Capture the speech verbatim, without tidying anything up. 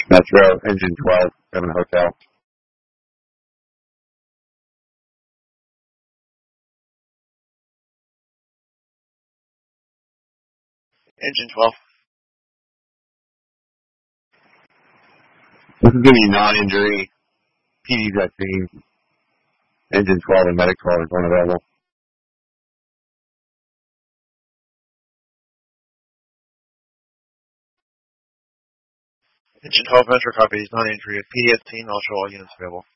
Metro, engine twelve, seven Hotel. Engine twelve. This is going to be non-injury P D vaccine. Engine twelve and Medic twelve is unavailable. Engine twelve, Metro copies, non-injury. P D vaccine, I'll show all units available.